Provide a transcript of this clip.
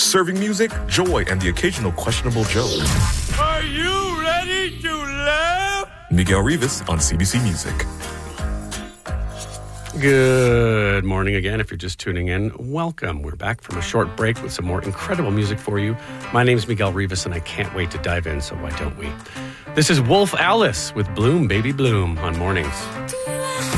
serving music, joy, and the occasional questionable joke. Are you ready to laugh? Miguel Rivas on CBC Music. Good morning again. If you're just tuning in, welcome. We're back from a short break with some more incredible music for you. My name's Miguel Rivas, and I can't wait to dive in, so why don't we? This is Wolf Alice with Bloom Baby Bloom on Mornings.